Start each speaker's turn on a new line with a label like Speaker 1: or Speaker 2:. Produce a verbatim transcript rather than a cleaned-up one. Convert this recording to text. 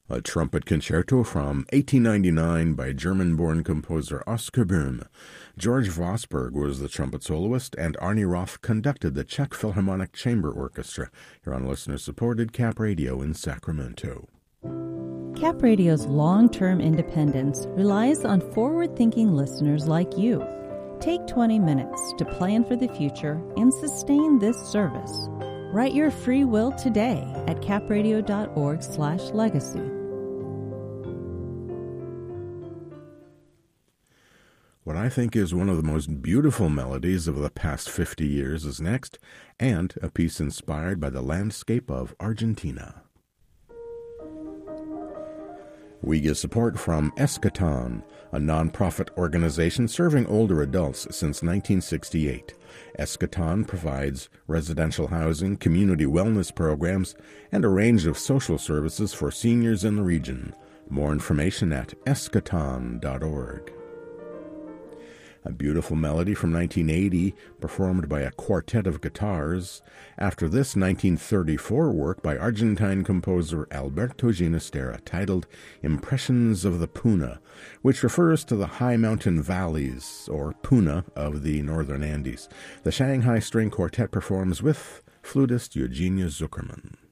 Speaker 1: A trumpet concerto from eighteen ninety-nine by German-born composer Oskar Böhm. George Vosberg was the trumpet soloist, and Arnie Roth conducted the Czech Philharmonic Chamber Orchestra. You're on listener-supported Cap Radio in Sacramento.
Speaker 2: Cap Radio's long-term independence relies on forward-thinking listeners like you. Take twenty minutes to plan for the future and sustain this service. Write your free will today at capradio.org slash legacy.
Speaker 1: What I think is one of the most beautiful melodies of the past fifty years is next, and a piece inspired by the landscape of Argentina. We get support from Eschaton, a non-profit organization serving older adults since nineteen sixty-eight. Eschaton provides residential housing, community wellness programs, and a range of social services for seniors in the region. More information at eschaton dot org. A beautiful melody from nineteen eighty, performed by a quartet of guitars. After this, nineteen thirty-four work by Argentine composer Alberto Ginastera, titled Impressions of the Puna, which refers to the high mountain valleys, or Puna, of the northern Andes. The Shanghai String Quartet performs with flutist Eugenia Zuckerman.